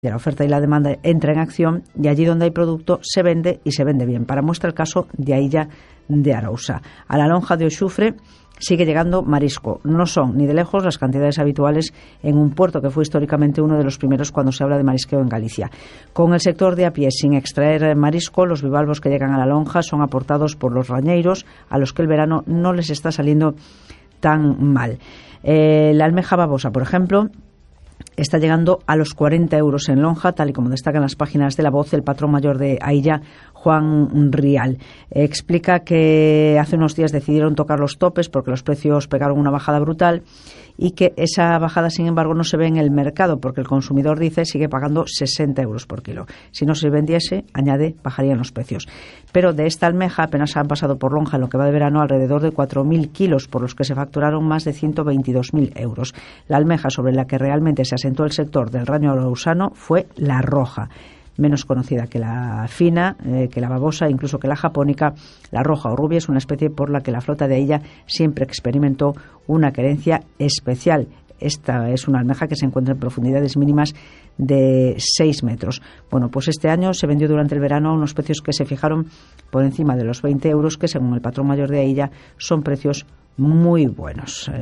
de la oferta y la demanda entra en acción, y allí donde hay producto se vende, y se vende bien. Para muestra el caso de a Illa de Arousa. A la lonja de Oxufre sigue llegando marisco. No son ni de lejos las cantidades habituales en un puerto que fue históricamente uno de los primeros cuando se habla de marisqueo en Galicia. Con el sector de a pie sin extraer marisco, los bivalvos que llegan a la lonja son aportados por los rañeiros, a los que el verano no les está saliendo tan mal. La almeja babosa, por ejemplo, está llegando a los 40 euros en lonja, tal y como destacan las páginas de La Voz. El patrón mayor de Ailla, Juan Rial, explica que hace unos días decidieron tocar los topes porque los precios pegaron una bajada brutal, y que esa bajada, sin embargo, no se ve en el mercado porque el consumidor, dice, sigue pagando 60 euros por kilo. Si no se vendiese, añade, bajarían los precios. Pero de esta almeja apenas han pasado por lonja en lo que va de verano alrededor de 4.000 kilos, por los que se facturaron más de 122.000 euros. La almeja sobre la que realmente se asentó el sector del raño arausano fue la roja, menos conocida que la fina, que la babosa, incluso que la japónica. La roja o rubia es una especie por la que la flota de Ailla siempre experimentó una querencia especial. Esta es una almeja que se encuentra en profundidades mínimas de 6 metros. Bueno, pues este año se vendió durante el verano a unos precios que se fijaron por encima de los 20 euros, que según el patrón mayor de Ailla son precios muy buenos.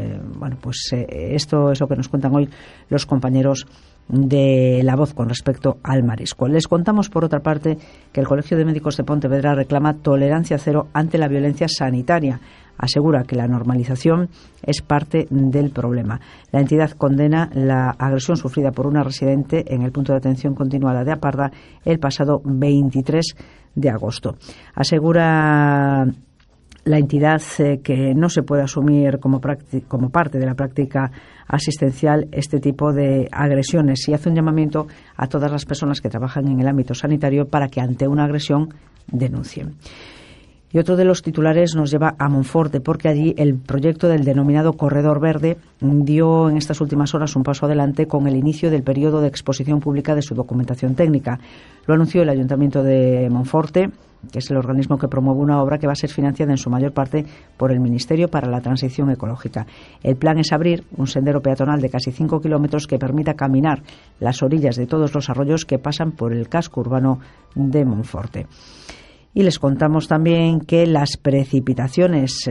Esto es lo que nos cuentan hoy los compañeros de La Voz con respecto al marisco. Les contamos, por otra parte, que el Colegio de Médicos de Pontevedra reclama tolerancia cero ante la violencia sanitaria. Asegura que la normalización es parte del problema. La entidad condena la agresión sufrida por una residente en el punto de atención continuada de Aparda el pasado 23 de agosto. Asegura la entidad que no se puede asumir como parte de la práctica asistencial este tipo de agresiones, y hace un llamamiento a todas las personas que trabajan en el ámbito sanitario para que ante una agresión denuncien. Y otro de los titulares nos lleva a Monforte, porque allí el proyecto del denominado Corredor Verde dio en estas últimas horas un paso adelante con el inicio del periodo de exposición pública de su documentación técnica. Lo anunció el Ayuntamiento de Monforte, que es el organismo que promueve una obra que va a ser financiada en su mayor parte por el Ministerio para la Transición Ecológica. El plan es abrir un sendero peatonal de casi 5 kilómetros que permita caminar las orillas de todos los arroyos que pasan por el casco urbano de Monforte. Y les contamos también que las precipitaciones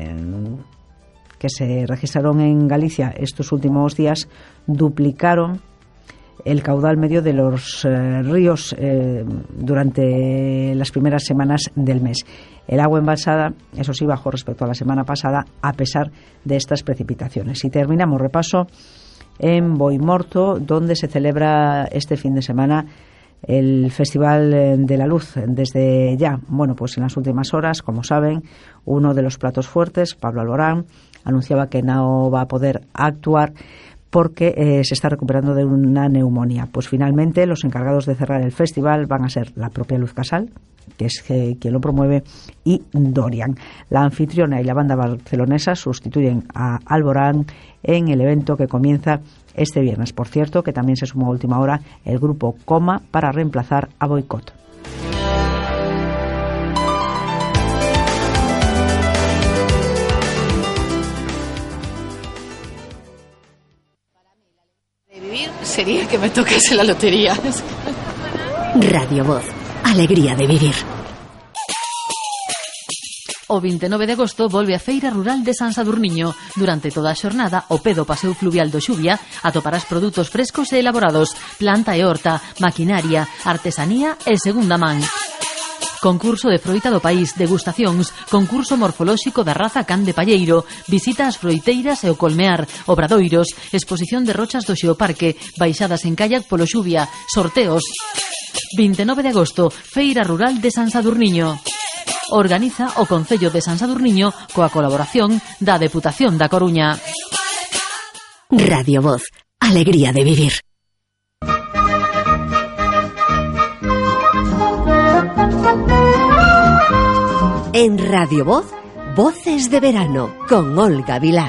que se registraron en Galicia estos últimos días duplicaron el caudal medio de los ríos durante las primeras semanas del mes. El agua embalsada, eso sí, bajó respecto a la semana pasada a pesar de estas precipitaciones. Y terminamos repaso en Boimorto, donde se celebra este fin de semana el Festival de la Luz desde ya. Bueno, pues en las últimas horas, como saben, uno de los platos fuertes, Pablo Alborán, anunciaba que no va a poder actuar porque se está recuperando de una neumonía. Pues finalmente los encargados de cerrar el festival van a ser la propia Luz Casal, que es quien lo promueve, y Dorian. La anfitriona y la banda barcelonesa sustituyen a Alborán en el evento que comienza este viernes. Por cierto, que también se sumó a última hora el grupo Coma para reemplazar a Boicot. De vivir sería que me tocase la lotería. Radio Voz, alegría de vivir. O 29 de agosto volve a Feira Rural de San Sadurniño. Durante toda a xornada, o pé do Paseo Fluvial do Xubia, atoparás produtos frescos e elaborados, planta e horta, maquinaria, artesanía e segunda man. Concurso de froita do país, degustacións, concurso morfolóxico da raza can de palleiro, visita ás froiteiras e o colmear, obradoiros, exposición de rochas do Xeoparque, baixadas en kayak polo Xubia, sorteos. 29 de agosto, Feira Rural de San Sadurniño. Organiza o Concello de San Sadurniño coa colaboración da Deputación da Coruña. Radio Voz, alegría de vivir. En Radio Voz, Voces de Verano con Olga Vilá.